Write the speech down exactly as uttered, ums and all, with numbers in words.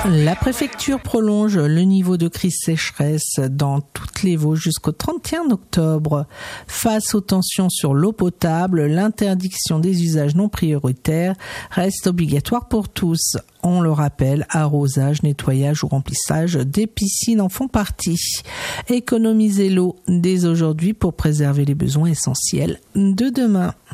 La préfecture prolonge le niveau de crise sécheresse dans toutes les Vosges jusqu'au trente et un octobre. Face aux tensions sur l'eau potable, l'interdiction des usages non prioritaires reste obligatoire pour tous. On le rappelle, arrosage, nettoyage ou remplissage des piscines en font partie. Économisez l'eau dès aujourd'hui pour préserver les besoins essentiels de demain.